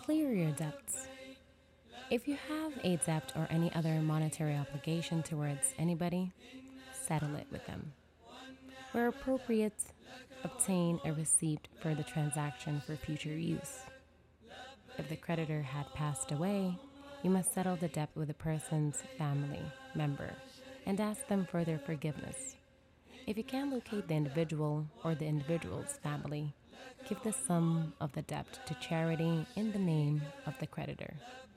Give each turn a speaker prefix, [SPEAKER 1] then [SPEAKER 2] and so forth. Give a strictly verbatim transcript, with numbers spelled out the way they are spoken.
[SPEAKER 1] Clear your debts. If you have a debt or any other monetary obligation towards anybody, settle it with them. Where appropriate, obtain a receipt for the transaction for future use. If the creditor had passed away, you must settle the debt with the person's family member and ask them for their forgiveness. If you can't locate the individual or the individual's family, give the sum of the debt to charity in the name of the creditor.